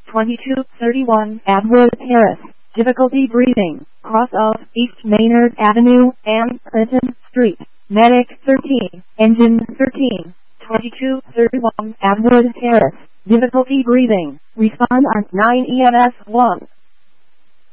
2231 Atwood Terrace. Difficulty breathing. Cross of East Maynard Avenue and Clinton Street. Medic 13. Engine 13. 2231 Atwood Terrace. Difficulty breathing. Respond on 9 EMS 1.